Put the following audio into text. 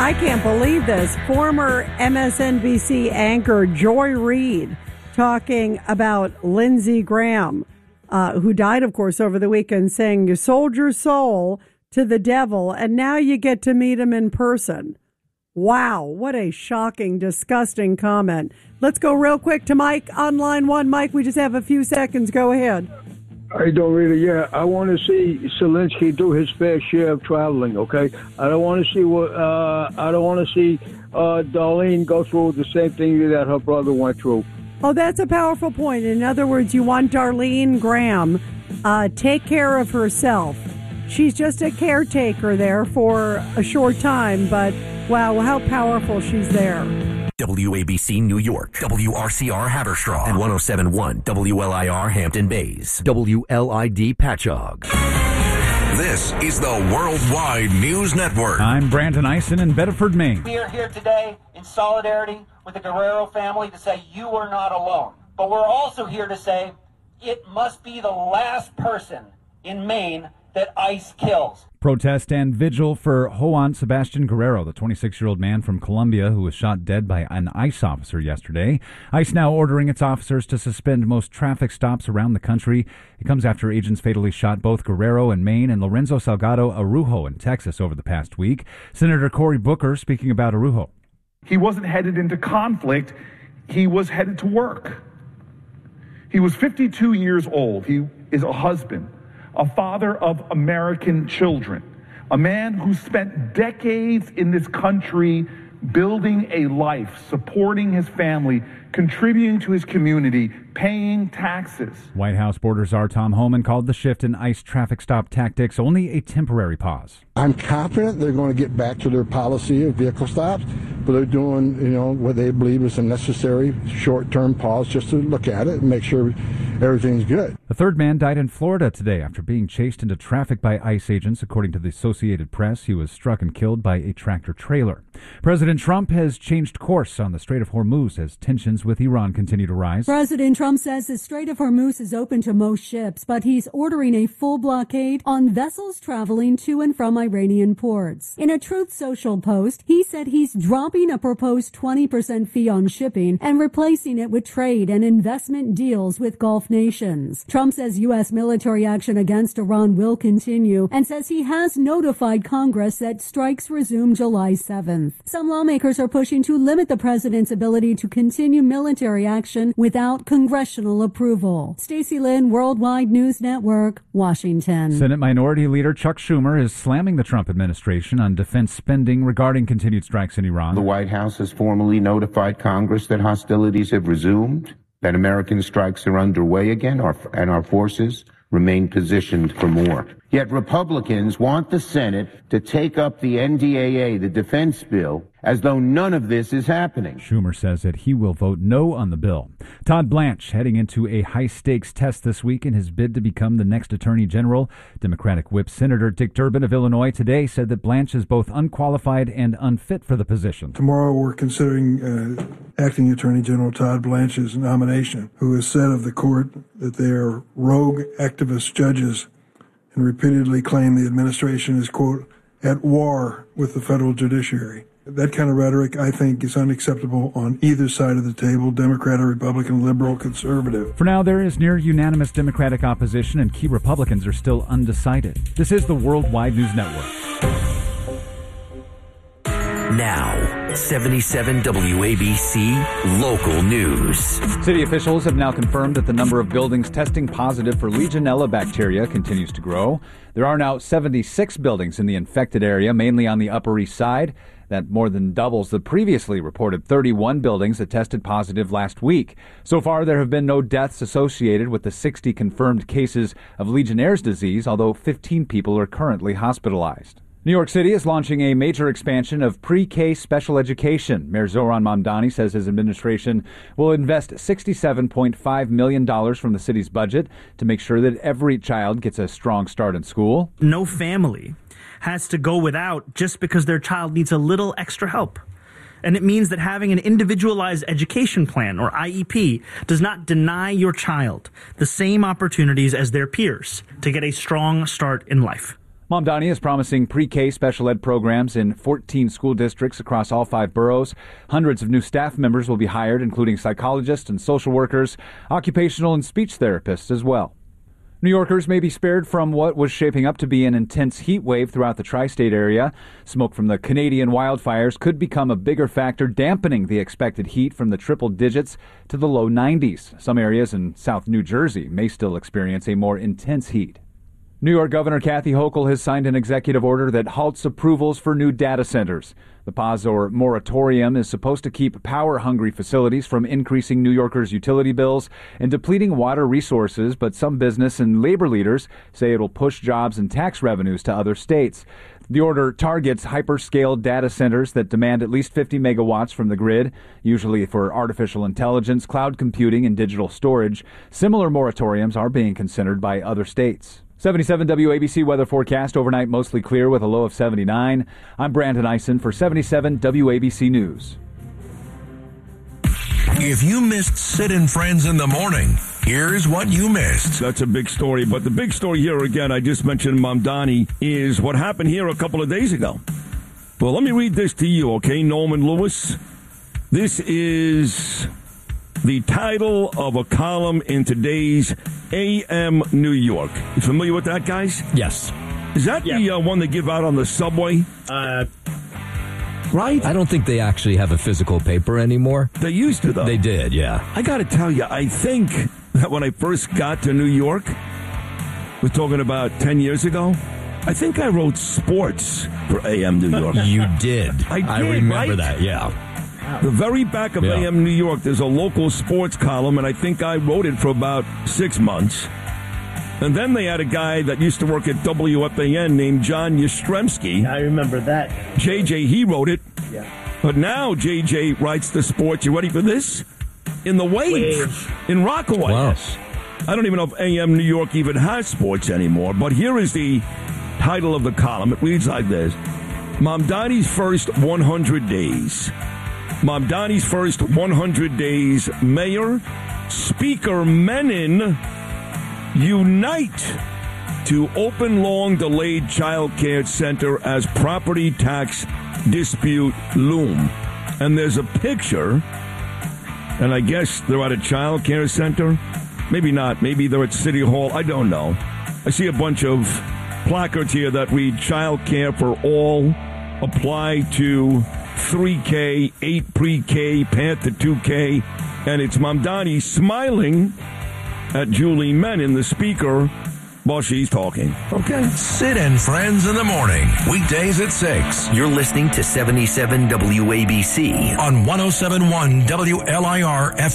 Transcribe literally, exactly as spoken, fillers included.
I can't believe this. Former M S N B C anchor Joy Reid talking about Lindsey Graham, uh, who died, of course, over the weekend, saying you sold your soul to the devil, and now you get to meet him in person. Wow, what a shocking, disgusting comment. Let's go real quick to Mike on line one. Mike, we just have a few seconds. Go ahead. I don't really, yeah. I want to see Zelensky do his fair share of traveling, okay? I don't want to see what, uh, I don't want to see uh, Darlene go through the same thing that her brother went through. Oh, that's a powerful point. In other words, you want Darlene Graham uh, take care of herself. She's just a caretaker there for a short time, but wow, how powerful she's there. W A B C New York, W R C R Haverstraw, and one oh seven point one W L I R Hampton Bays, W L I D Patchogue. This is the Worldwide News Network. I'm Brandon Eisen in Bedford, Maine. We are here today in solidarity with the Guerrero family to say you are not alone. But we're also here to say it must be the last person in Maine that ICE kills. Protest and vigil for Juan Sebastian Guerrero, the twenty-six-year-old man from Colombia who was shot dead by an ICE officer yesterday. ICE now ordering its officers to suspend most traffic stops around the country. It comes after agents fatally shot both Guerrero in Maine and Lorenzo Salgado Arujo in Texas over the past week. Senator Cory Booker speaking about Arujo. He wasn't headed into conflict. He was headed to work. He was fifty-two years old. He is a husband, a father of American children, a man who spent decades in this country building a life, supporting his family, contributing to his community, paying taxes. White House Border Czar Tom Homan called the shift in ICE traffic stop tactics only a temporary pause. I'm confident they're going to get back to their policy of vehicle stops, but they're doing, you know, what they believe is a necessary short-term pause just to look at it and make sure everything's good. The third man died in Florida today after being chased into traffic by ICE agents. According to the Associated Press, he was struck and killed by a tractor-trailer. President Trump has changed course on the Strait of Hormuz as tensions with Iran continue to rise. President Trump says the Strait of Hormuz is open to most ships, but he's ordering a full blockade on vessels traveling to and from Iranian ports. In a Truth Social post, he said he's dropping a proposed twenty percent fee on shipping and replacing it with trade and investment deals with Gulf nations. Trump says U S military action against Iran will continue and says he has notified Congress that strikes resume July seventh. Some lawmakers are pushing to limit the president's ability to continue military action without congressional approval. Stacey Lynn, Worldwide News Network, Washington. Senate Minority Leader Chuck Schumer is slamming the Trump administration on defense spending regarding continued strikes in Iran. The White House has formally notified Congress that hostilities have resumed, that American strikes are underway again, and our forces remain positioned for more. Yet Republicans want the Senate to take up the N D A A, the defense bill, as though none of this is happening. Schumer says that he will vote no on the bill. Todd Blanche heading into a high-stakes test this week in his bid to become the next Attorney General. Democratic Whip Senator Dick Durbin of Illinois today said that Blanche is both unqualified and unfit for the position. Tomorrow we're considering uh, Acting Attorney General Todd Blanche's nomination, who has said of the court that they are rogue activist judges and repeatedly claim the administration is, quote, at war with the federal judiciary. That kind of rhetoric, I think, is unacceptable on either side of the table, Democrat or Republican, liberal, conservative. For now, there is near unanimous Democratic opposition and key Republicans are still undecided. This is the Worldwide News Network. Now, seventy-seven W A B C Local News. City officials have now confirmed that the number of buildings testing positive for Legionella bacteria continues to grow. There are now seventy-six buildings in the infected area, mainly on the Upper East Side. That more than doubles the previously reported thirty-one buildings that tested positive last week. So far, there have been no deaths associated with the sixty confirmed cases of Legionnaire's disease, although fifteen people are currently hospitalized. New York City is launching a major expansion of pre-K special education. Mayor Zoran Mamdani says his administration will invest sixty-seven point five million dollars from the city's budget to make sure that every child gets a strong start in school. No family has to go without just because their child needs a little extra help. And it means that having an individualized education plan, or I E P, does not deny your child the same opportunities as their peers to get a strong start in life. Mamdani is promising pre-K special ed programs in fourteen school districts across all five boroughs. Hundreds of new staff members will be hired, including psychologists and social workers, occupational and speech therapists as well. New Yorkers may be spared from what was shaping up to be an intense heat wave throughout the tri-state area. Smoke from the Canadian wildfires could become a bigger factor, dampening the expected heat from the triple digits to the low nineties. Some areas in South New Jersey may still experience a more intense heat. New York Governor Kathy Hochul has signed an executive order that halts approvals for new data centers. The pause or moratorium is supposed to keep power-hungry facilities from increasing New Yorkers' utility bills and depleting water resources, but some business and labor leaders say it'll push jobs and tax revenues to other states. The order targets hyperscale data centers that demand at least fifty megawatts from the grid, usually for artificial intelligence, cloud computing, and digital storage. Similar moratoriums are being considered by other states. seventy-seven W A B C weather forecast. Overnight mostly clear with a low of seventy-nine. I'm Brandon Eisen for seventy-seven W A B C News. If you missed Sid and Friends in the morning, here's what you missed. That's a big story, but the big story here, again, I just mentioned Mamdani, is what happened here a couple of days ago. Well, let me read this to you, okay, Norman Lewis? This is the title of a column in today's A M New York. You familiar with that, guys? Yes. Is that yeah. the uh, one they give out on the subway? Uh, right? I don't think they actually have a physical paper anymore. They used to, though. They did, yeah. I got to tell you, I think that when I first got to New York, we're talking about ten years ago, I think I wrote sports for A M New York. You did. I did, I remember right? that, yeah. The very back of yeah. A M New York, there's a local sports column, and I think I wrote it for about six months. And then they had a guy that used to work at W F A N named John Yastrzemski. I remember that. J J, he wrote it. Yeah. But now J J writes the sports. You ready for this? In the Wave, Wave. in Rockaway. Wow. I don't even know if A M New York even has sports anymore, but here is the title of the column. It reads like this. Mamdani's first one hundred days. Mamdani's first one hundred days. Mayor, Speaker Menon unite to open long-delayed child care center as property tax dispute loom. And there's a picture, and I guess they're at a child care center. Maybe not. Maybe they're at City Hall. I don't know. I see a bunch of placards here that read child care for all, apply to three K, eight pre-K, path to two K, and it's Mamdani smiling at Julie Menon, the speaker, while she's talking. Okay. Sid and Friends in the morning, weekdays at six. You're listening to seventy-seven W A B C on one oh seven point one W L I R F M.